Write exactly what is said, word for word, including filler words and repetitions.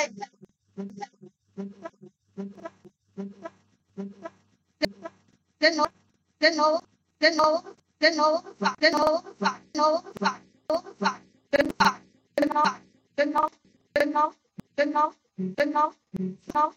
Then no, then no, then no, then no, then no, no, no, then no, then no, then no, then no, then no, then no, no.